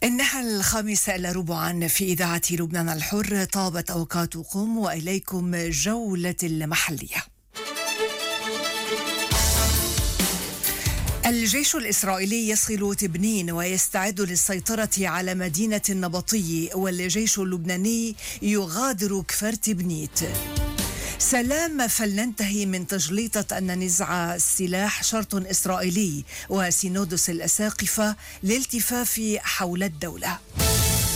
إنها 5:15 في إذاعة لبنان الحر. طابت أوقاتكم وإليكم جولة المحلية. الجيش الإسرائيلي يصل تبنين ويستعد للسيطرة على مدينة النبطي، والجيش اللبناني يغادر كفر تبنيت. سلام، فلننتهي من تجليطة أن نزع السلاح شرط إسرائيلي، وسينودس الأساقفة للالتفاف حول الدولة.